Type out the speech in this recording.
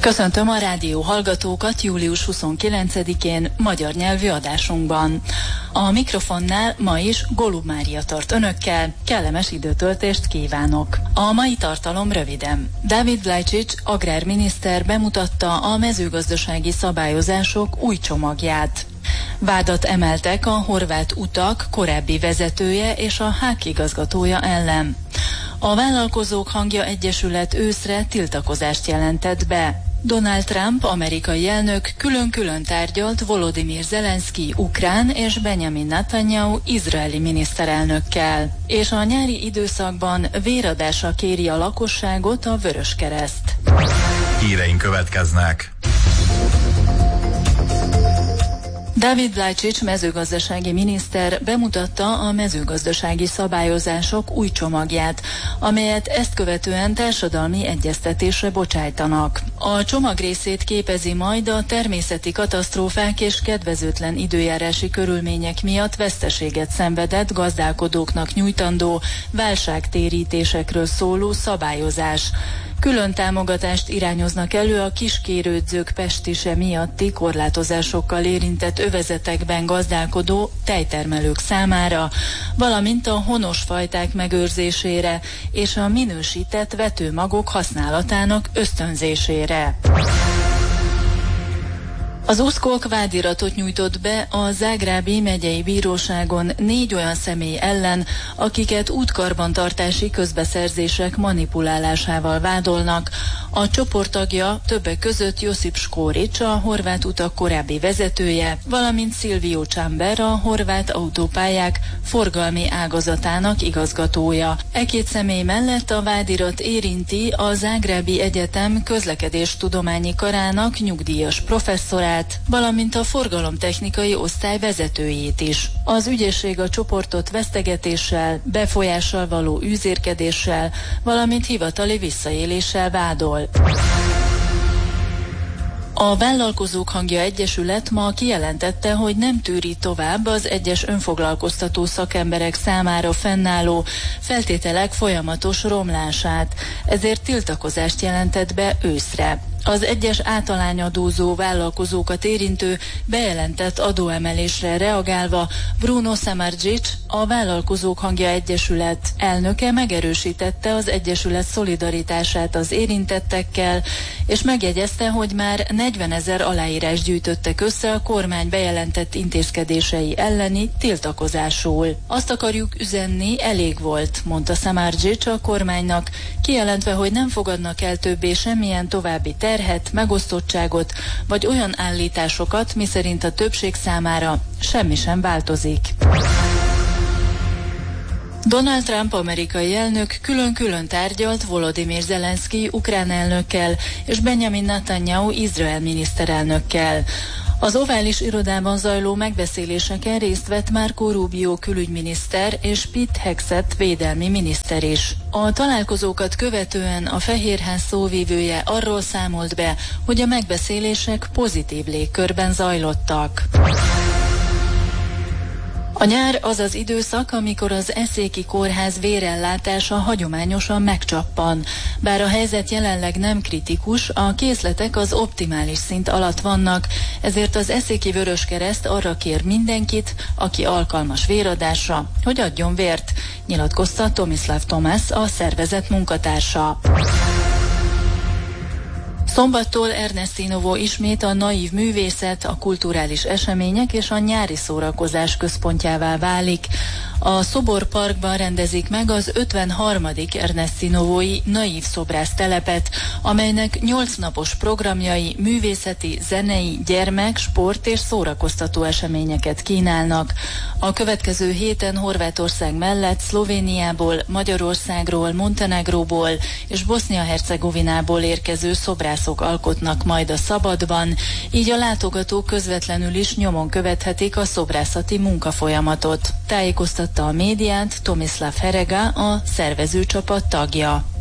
Köszöntöm a rádió hallgatókat július 29-én magyar nyelvű adásunkban. A mikrofonnál ma is Golub Mária tart önökkel, kellemes időtöltést kívánok. A mai tartalom röviden. David Vlajčić agrárminiszter bemutatta a mezőgazdasági szabályozások új csomagját. Vádat emeltek a Horvát Utak korábbi vezetője és a HÁK igazgatója ellen. A Vállalkozók Hangja Egyesület őszre tiltakozást jelentett be. Donald Trump amerikai elnök külön-külön tárgyalt Volodymyr Zelenszky ukrán és Benjamin Netanyahu izraeli miniszterelnökkel. És a nyári időszakban véradásra kéri a lakosságot a Vöröskereszt. Híreink következnek. David Vlajčić mezőgazdasági miniszter bemutatta a mezőgazdasági szabályozások új csomagját, amelyet ezt követően társadalmi egyeztetésre bocsájtanak. A csomag részét képezi majd a természeti katasztrófák és kedvezőtlen időjárási körülmények miatt veszteséget szenvedett gazdálkodóknak nyújtandó válságtérítésekről szóló szabályozás. Külön támogatást irányoznak elő a kiskérődzők pestise miatti korlátozásokkal érintett övezetekben gazdálkodó tejtermelők számára, valamint a honos fajták megőrzésére és a minősített vetőmagok használatának ösztönzésére. Az USZKOK vádiratot nyújtott be a Zágrábi megyei bíróságon 4 olyan személy ellen, akiket útkarbantartási közbeszerzések manipulálásával vádolnak. A csoport tagja többek között Josip Škorić, a Horvát Utak korábbi vezetője, valamint Silvio Čamber, a horvát autópályák forgalmi ágazatának igazgatója. E 2 személy mellett a vádirat érinti a Zágrábi Egyetem közlekedéstudományi karának nyugdíjas professzorát, valamint a forgalomtechnikai osztály vezetőjét is. Az ügyészség a csoportot vesztegetéssel, befolyással való űzérkedéssel, valamint hivatali visszaéléssel vádol. A Vállalkozók Hangja Egyesület ma kijelentette, hogy nem tűri tovább az egyes önfoglalkoztató szakemberek számára fennálló feltételek folyamatos romlását, ezért tiltakozást jelentett be őszre. Az egyes általányadózó vállalkozókat érintő bejelentett adóemelésre reagálva Bruno Samardžić, a Vállalkozók Hangja Egyesület elnöke megerősítette az egyesület szolidaritását az érintettekkel, és megjegyezte, hogy már 40 000 aláírás gyűjtöttek össze a kormány bejelentett intézkedései elleni tiltakozásul. Azt akarjuk üzenni, elég volt, mondta Samardžić a kormánynak, kijelentve, hogy nem fogadnak el többé semmilyen további terhet, megosztottságot, vagy olyan állításokat, miszerint a többség számára semmi sem változik. Donald Trump amerikai elnök külön-külön tárgyalt Volodymyr Zelenszky ukrán elnökkel és Benjamin Netanyahu izrael miniszterelnökkel. Az ovális irodában zajló megbeszéléseken részt vett Marco Rubio külügyminiszter és Pete Hegseth védelmi miniszter is. A találkozókat követően a Fehérház szóvivője arról számolt be, hogy a megbeszélések pozitív légkörben zajlottak. A nyár az az időszak, amikor az Eszéki Kórház vérellátása hagyományosan megcsappan. Bár a helyzet jelenleg nem kritikus, a készletek az optimális szint alatt vannak, ezért az Eszéki Vöröskereszt arra kér mindenkit, aki alkalmas véradásra, hogy adjon vért, nyilatkozta Tomislav Tomász, a szervezet munkatársa. Szombattól Ernestinovo ismét a naív művészet, a kulturális események és a nyári szórakozás központjává válik. A Szobor Parkban rendezik meg az 53. Ernestinovói naív szobrász telepet, amelynek 8 napos programjai művészeti, zenei, gyermek, sport és szórakoztató eseményeket kínálnak. A következő héten Horvátország mellett Szlovéniából, Magyarországról, Montenegróból és Bosznia-Hercegovinából érkező szobrászok alkotnak majd a szabadban, így a látogatók közvetlenül is nyomon követhetik a szobrászati munkafolyamatot. Tájékoztatta a médiát Tomislav Herega, a szervezőcsapat tagja.